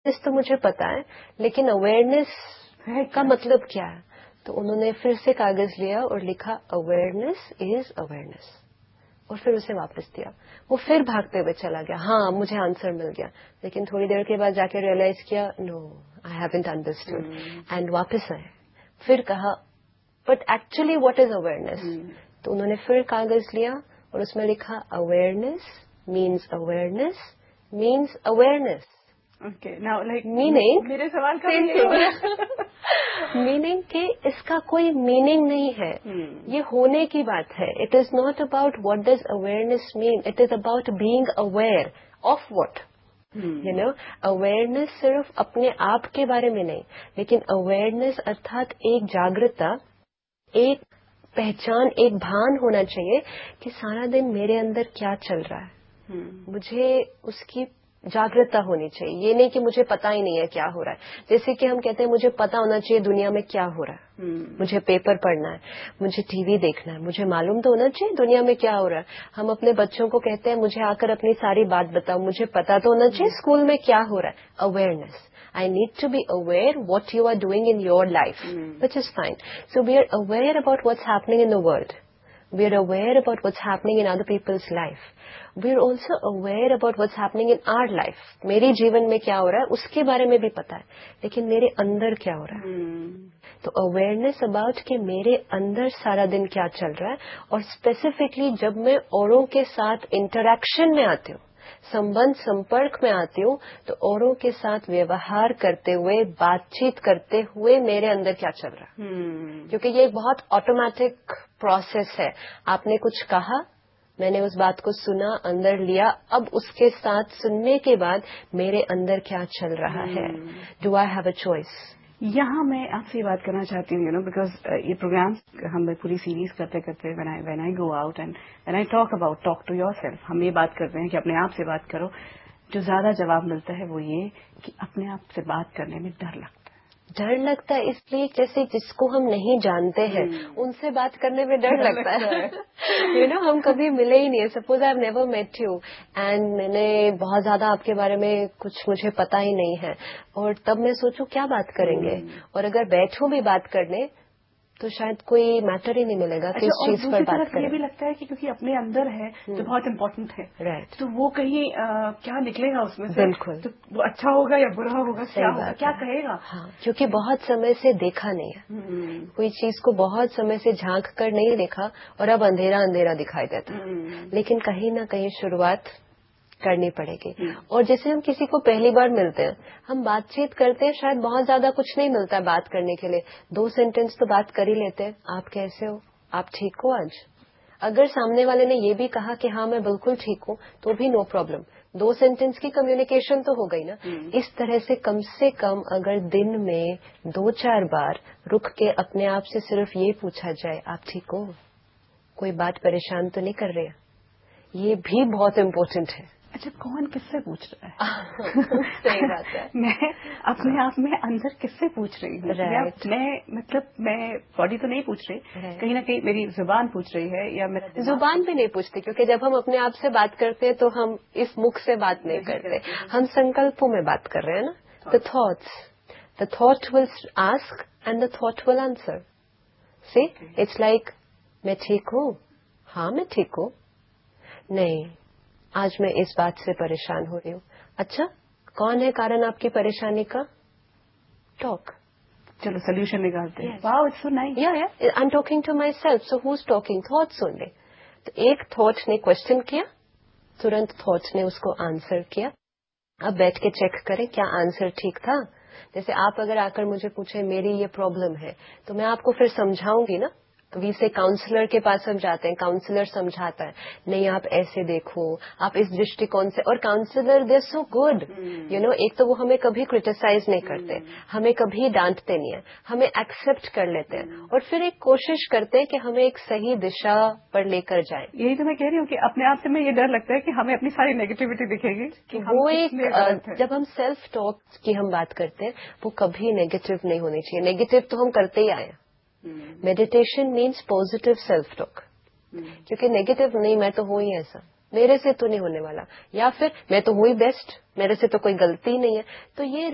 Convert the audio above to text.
اس تو مجھے پتا ہے لیکن اویئرنیس کا مطلب کیا ہے؟ تو انہوں نے پھر سے کاغذ لیا اور لکھا اویئرنیس از اویئرنیس، اور پھر اسے واپس دیا. وہ پھر بھاگتے ہوئے چلا گیا. ہاں مجھے آنسر مل گیا، لیکن تھوڑی دیر کے بعد جا کے ریئلائز کیا نو آئی ہیونٹ انڈرسٹوڈ، اینڈ واپس آئے. پھر کہا but actually what is awareness? تو انہوں نے پھر کاغذ لیا اور اس میں لکھا اویئرنیس مینس اویئرنیس. میننگ میرے سوال کا میننگ کہ اس کا کوئی میننگ نہیں ہے، یہ ہونے کی بات ہے. It is not about what does awareness main, it is about being aware of what. Awareness صرف اپنے آپ کے بارے میں نہیں، لیکن اویئرنیس ارتھات ایک جاگرتا، ایک پہچان، ایک بھان ہونا چاہیے کہ سارا دن میرے اندر کیا چل رہا ہے. مجھے اس کی جاگرتا ہونی چاہیے. یہ نہیں کہ مجھے پتا ہی نہیں ہے کیا ہو رہا ہے. جیسے کہ ہم کہتے ہیں مجھے پتا ہونا چاہیے دنیا میں کیا ہو رہا ہے، مجھے پیپر پڑھنا ہے، مجھے ٹی وی دیکھنا ہے، مجھے معلوم تو ہونا چاہیے دنیا میں کیا ہو رہا ہے. ہم اپنے بچوں کو کہتے ہیں مجھے آ کر اپنی ساری بات بتاؤ، مجھے پتا تو ہونا چاہیے اسکول میں کیا ہو رہا ہے. Awareness, I need to be aware what you are doing in your life, which is fine. So we are aware about what's happening in the world. We are aware about what's happening in other people's life. We are also aware about what's happening in our life. میری جیون میں کیا ہو رہا ہے اس کے بارے میں بھی پتا ہے، لیکن میرے اندر کیا ہو رہا ہے. تو اویئرنیس اباؤٹ کہ میرے اندر سارا دن کیا چل رہا ہے، اور اسپیسیفکلی جب میں اوروں کے ساتھ انٹریکشن میں آتی ہوں، سمبند سمپرک میں آتی ہوں، تو اوروں کے ساتھ ویوہار کرتے ہوئے، بات چیت کرتے ہوئے میرے اندر کیا چل رہا ہے. کیونکہ یہ ایک بہت آٹومیٹک پروسیس ہے. آپ نے کچھ کہا، میں نے اس بات کو سنا، اندر لیا، اب اس کے ساتھ سننے کے بعد میرے اندر کیا چل رہا ہے. Do I have a choice? یہاں میں آپ سے یہ بات کرنا چاہتی ہوں بیکاز یہ پروگرام ہم پوری سیریز کرتے کرتے when I go out and when I talk about talk to your self, ہم یہ بات کرتے ہیں کہ اپنے آپ سے بات کرو. جو زیادہ جواب ملتا ہے وہ یہ کہ اپنے آپ سے بات کرنے میں ڈر لگتا ہے. ڈر لگتا ہے اس لیے جیسے جس کو ہم نہیں جانتے ہیں ان سے بات کرنے میں ڈر لگتا ہے. ہم کبھی ملے ہی نہیں. Suppose I have never met you and میں نے بہت زیادہ آپ کے بارے میں کچھ مجھے پتا ہی نہیں ہے، اور تب میں سوچوں کیا بات کریں گے، اور اگر بیٹھوں بھی بات کرنے تو شاید کوئی میٹر ہی نہیں ملے گا کس چیز پر بات کریں. یہ بھی لگتا ہے کہ کیونکہ اپنے اندر ہے تو بہت امپورٹنٹ ہے، رائٹ، تو وہ کہیں کیا نکلے گا اس میں سے، بالکل، تو وہ اچھا ہوگا یا برا ہوگا، کیا ہوگا، کیا کہے گا. ہاں، کیونکہ بہت سمے سے دیکھا نہیں ہے، کوئی چیز کو بہت سمے سے جھانک کر نہیں دیکھا، اور اب اندھیرا اندھیرا دکھائی دیتا. لیکن کہیں نہ کہیں شروعات کرنی پڑے گی. اور جیسے ہم کسی کو پہلی بار ملتے ہیں، ہم بات چیت کرتے ہیں، شاید بہت زیادہ کچھ نہیں ملتا ہے بات کرنے کے لیے، 2 سینٹنس تو بات کر ہی لیتے ہیں. آپ کیسے ہو، آپ ٹھیک ہو آج. اگر سامنے والے نے یہ بھی کہا کہ ہاں میں بالکل ٹھیک ہوں تو بھی نو پرابلم، 2 سینٹنس کی کمیونیکیشن تو ہو گئی نا. اس طرح سے کم اگر دن میں 2-4 بار رک کے اپنے آپ سے صرف یہ پوچھا جائے آپ ٹھیک ہو، کوئی بات پریشان تو نہیں کر رہے، یہ بھی بہت امپورٹنٹ ہے. اچھا، کون کس سے پوچھ رہا ہے؟ صحیح بات ہے. میں اپنے آپ میں اندر کس سے پوچھ رہی ہوں؟ میں باڈی تو نہیں پوچھ رہی، کہیں نہ کہیں میری زبان پوچھ رہی ہے، یا میرا زبان بھی نہیں پوچھتی، کیونکہ جب ہم اپنے آپ سے بات کرتے ہیں تو ہم اس مکھ سے بات نہیں کرتے، ہم سنکلپوں میں بات کر رہے ہیں نا. the thought will ask and the thought will answer. See, it's like میں ٹھیک ہوں، ہاں میں ٹھیک ہوں، نہیں آج میں اس بات سے پریشان ہو رہی ہوں. اچھا، کون ہے کارن آپ کی پریشانی کا؟ ٹاک. چلو سولوشن نکالتے ہیں. واو، it's so nice. I am talking to my self, so who's talking? Thoughts only. تو ایک تھاٹ نے کوشچن کیا، ترنت تھاٹ نے اس کو آنسر کیا. اب بیٹھ کے چیک کریں کیا آنسر ٹھیک تھا. جیسے آپ اگر آ کر مجھے پوچھیں میری یہ پرابلم ہے تو میں آپ کو پھر سمجھاؤں گی نا. وی سے کاؤنسلر کے پاس ہم جاتے ہیں، کاؤنسلر سمجھاتا ہے نہیں آپ ایسے دیکھو، آپ اس درشٹیکون سے. اور کاؤنسلر دے سو گڈ، ایک تو وہ ہمیں کبھی کرٹیسائز نہیں کرتے، ہمیں کبھی ڈانٹتے نہیں ہیں، ہمیں ایکسپٹ کر لیتے ہیں، اور پھر ایک کوشش کرتے ہیں کہ ہمیں ایک صحیح دشا پر لے کر جائیں. یہی تو میں کہہ رہی ہوں کہ اپنے آپ سے میں یہ ڈر لگتا ہے کہ ہمیں اپنی ساری نیگیٹیوٹی دکھے گی. وہ ایک جب ہم سیلف ٹاک کی ہم بات کرتے ہیں وہ کبھی نیگیٹو نہیں ہونی چاہیے. نیگیٹو تو ہم کرتے ہی آئے ہیں. Meditation means positive self talk. کیونکہ نیگیٹو نہیں میں تو ہوں ہی ایسا، میرے سے تو نہیں ہونے والا، یا پھر میں تو ہوں ہی بیسٹ، میرے سے تو کوئی غلطی نہیں ہے. تو یہ